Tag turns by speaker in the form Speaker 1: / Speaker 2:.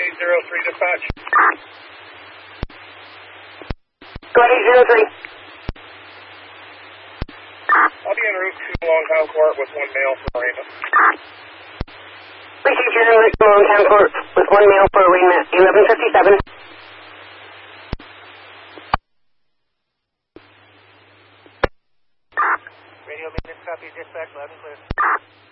Speaker 1: 803 dispatch.
Speaker 2: Go ahead, 803.
Speaker 1: I'll be en route to Longtown Court with one male for arraignment.
Speaker 2: Appreciate your en route to Longtown Court with one male for arraignment. 1157.
Speaker 1: Radio maintenance copy, dispatch, loud and clear.